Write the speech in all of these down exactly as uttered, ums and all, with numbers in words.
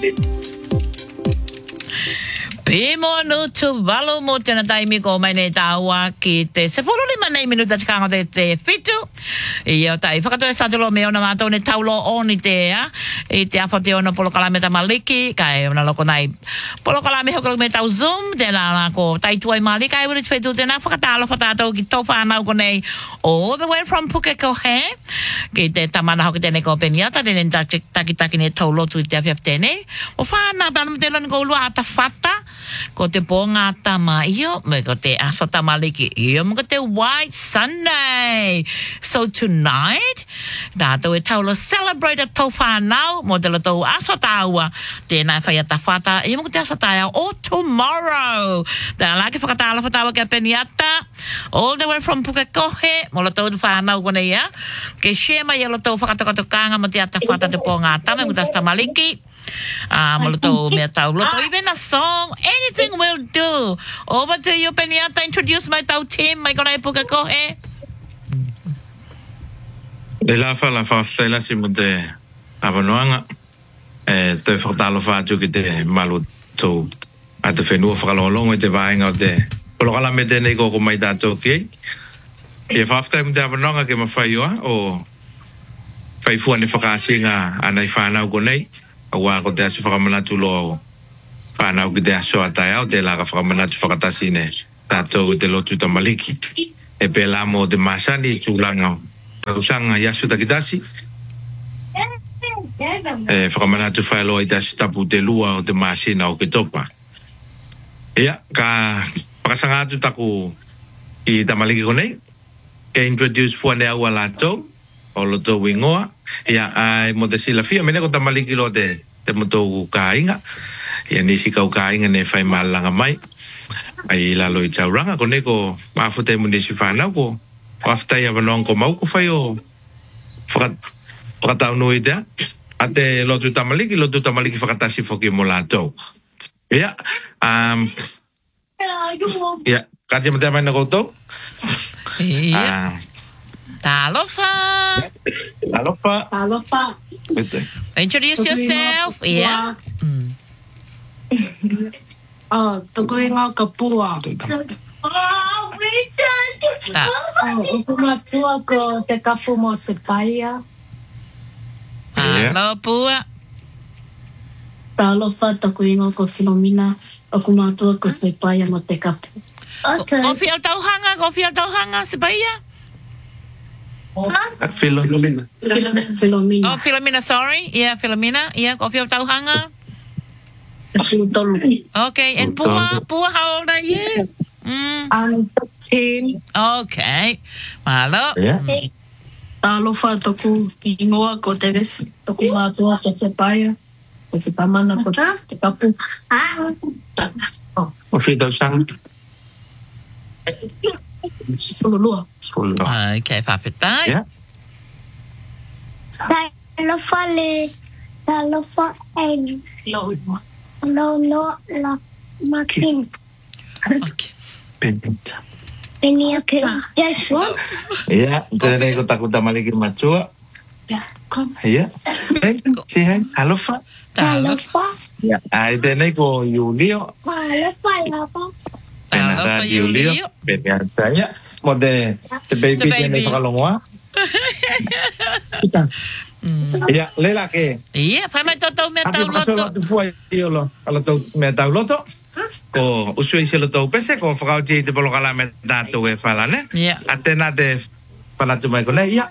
Pimo no tu valo mo tena taimi ko mai nei taua ki te sepolo lima nei minuta te kanga te te fitu. I o tai whakatoe satelo me ona mātou ne taulo oni te ea. I te awha te ona polo kalame ta maliki. Kai ona loko nai polo kalame hoko me tau Zoom. Tēnā la ko taitua i mali. Kai uri tuetu tēnā whakatalo whatātou ki tau whanau ko nei. All the way from Pukekohe. Ki te tamana hoki tēne ko peniata. Tēne taki taki ne tau lotu i te awhiap tēne. O whāna pēnam te lani ko ulua ata whata. Ko te ponga tama iyo, me ko te aso tamaliki iyo, me ko te White Sunday. So tonight, tātou e taulo celebrate a tau whanau, mo te tau aso taua, tēnā whai ata whata, iyo me ko te aso taua o tomorrow. Tā laki whakatala whatawa kia peniata, all the way from Pukekohe, mo lo tau te whanau kone ia, ke share mai alo tau whakatokatokanga mo te ata whata te ponga tama, mo te aso tamaliki. Ah, uh, moloto me tau loto even a song anything will do. Over to you Peniata, introduce my tau team mai kona e Pukekohe. De la fa la fa stela si mo te avanoanga e te whakatalo whātu ki te malu tau a te whenua whakalongolongo i te vāinga o te polokala me tēnei koko mai tātou ki e whaftai mo te avanoanga ke mawhaioa o whaifua ne whakasinga anai whanau ko nei. Awa ko te asu whakamanatu lo whanau ki te aso atai au te laka whakamanatu whakatasi ne tātou te lotu tamaliki. E pe la mo te masani tūlanga o usanga yasu takitasi. E whakamanatu whaelo i te asu tapu te lua o te masina o ke topa. Ia, ka pakasanga atu taku i tamaliki konei. Ke introduce fuane au alatou. O loto wingoa. Ia, ai mo te silafia. Mene ko tamaliki lo te te motou kāinga. Ia nisi kau kāinga ne whai malanga mai. Ai lalo i tauranga. Ko ne ko mawhute mo nisi whanau ko. Whaftai awanong ko mau ko whai o whakatau nui tea. A te lotu tamaliki, lotu tamaliki whakatasi whoki mo lātou. Ia, um, ia, kati mo te amai na koutou? Ia. Talofa. Talofa. Talofa. Introduce yourself. Yeah. Mm. Oh, tukuinga kapua. Oh, Richard. Oh, upumatua ko te kapu mo se paia. Hello, pua. Talofa, tukuinga ko Filomena. Upumatua ko se paia mo te kapu. Kofi au tauhanga, kofi au tauhanga se paia. Huh? Filomena. Filomena. Oh, Filomena, sorry. Yeah, Filomena. Yeah, coffee of Tauhanga. Okay, and Pua, Pua, how old are you? Mm. I'm fifteen. Okay. Malo. Yeah. Talofa toku ingoa ko te resi. Toku mātua te sepaya. Ko te pamana ko te kapu. O whitau sang. Sululua. Okay, papitai. Yeah. Talofa le. Talofa en. No, no, no, la makin. Okay. Peniata. Peniata. Just one. Yeah, tēnei ko taku tamaliki matua. Yeah, come. Yeah. Hey, say hi. Talofa. Talofa. Yeah. Ai tēnei ko Julio. Talofa, lapa. Penata Julio. Peniata. Yeah. Mo te te baby tēnei whakalongoa. Ia, lela ke? Ia, whai mai tau mea tau loto. Atu fua i olo, ala tau mea tau loto. Ko usua i se lo tau pese, ko whakauti i te polokala me tātou e whalane. Ia. A tēnā te whanatu mai kone, ia.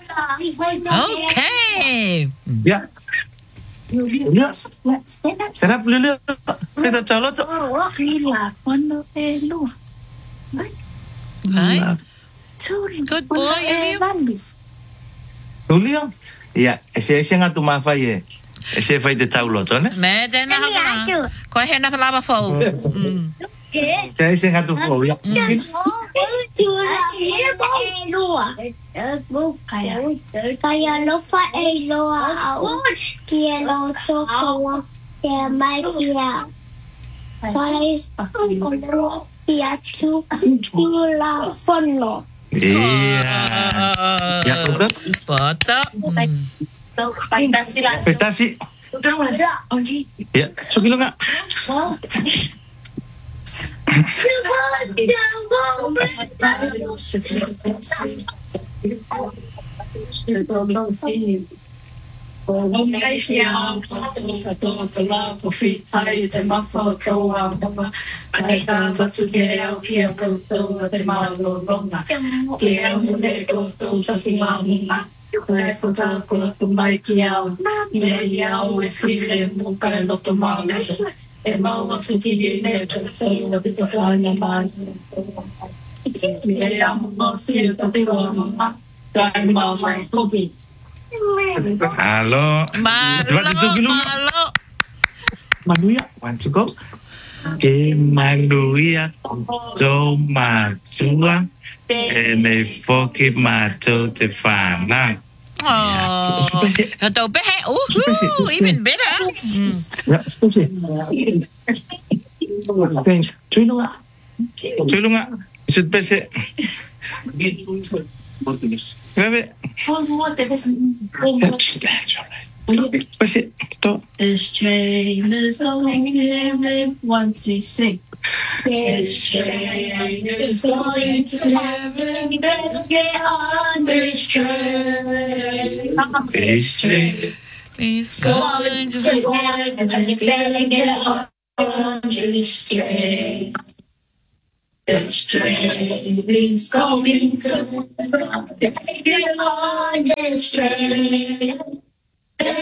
Okay. Ia. Ia. Stand up, Lulu. Whita tau loto. Kila, wano e lua. Okay. Good boy, Julio. Julio? Ia, e se e se ngatu mawhai e. E se whai te tau loto, ne? Me tēnā haka. Koe hena lava fau. Se e se ngatu fau, ia. Kaya lofa e loa au. Kia lo toko te mai kia. Pai kia tu kula fono. Ia. Ia, koto? Foto. Fantasi lah. Fantasi. Ya, cuki lo nga. Halo. Malo, malo. Manuya, want to go? Que manuya do matua e ne foki mato te whānau. Oh, tau pehe. Ooh, even better. Mm. Ya, specie. Tulunga. Tulunga. Sut pese. Bebe. Pese. To. This train is going to one two six. This train is going to heaven. Better get on this train. This train is going to heaven. Better get on this train. This train is going to heaven. Better get on this train.